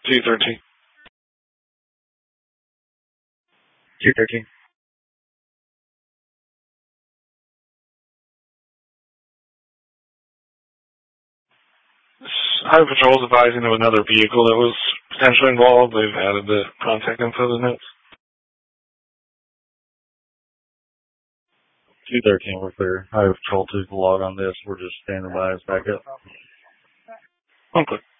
213. 213. Highway Patrol is advising of another vehicle that was potentially involved. They've added the contact info to the notes. 213, we're clear. Highway Patrol 2 to log on this. We're just standing by as backup. Okay.